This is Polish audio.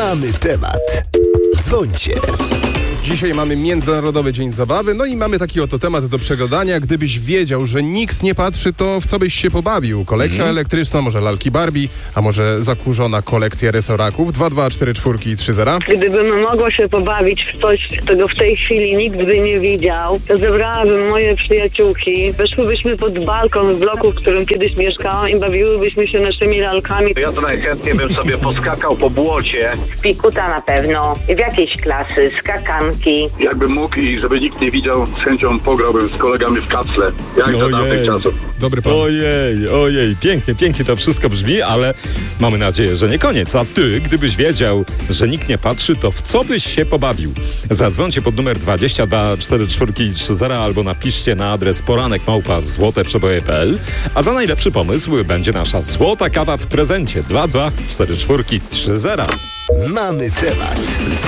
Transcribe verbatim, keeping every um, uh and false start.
Mamy temat. Dzwońcie. Dzisiaj mamy Międzynarodowy Dzień Zabawy, no i mamy taki oto temat do przegadania. Gdybyś wiedział, że nikt nie patrzy, to w co byś się pobawił? Kolejka mm. elektryczna, może lalki Barbie, a może zakurzona kolekcja resoraków? dwa dwa cztery cztery trzy zero. Gdybym mogła się pobawić w coś, czego w tej chwili nikt by nie widział, to zebrałabym moje przyjaciółki, weszłybyśmy pod balkon w bloku, w którym kiedyś mieszkałam i bawiłybyśmy się naszymi lalkami. Ja to najchętniej bym sobie poskakał po błocie. W pikuta na pewno, w jakiejś klasy, skakanki. Jakbym mógł i żeby nikt nie widział, z chęcią pograłbym z kolegami w kacle. Jak za tamtych czasów. Dobry pan. Ojej, ojej, pięknie, pięknie to wszystko brzmi, ale mamy nadzieję, że nie koniec. A ty, gdybyś wiedział, że nikt nie patrzy, to w co byś się pobawił? Zadzwońcie pod numer dwadzieścia dwa czterdzieści cztery trzydzieści albo napiszcie na adres poranek małpa złote przeboje kropka p l, a za najlepszy pomysł będzie nasza złota kawa w prezencie. Dwa dwa cztery cztery trzy zero. Mamy temat.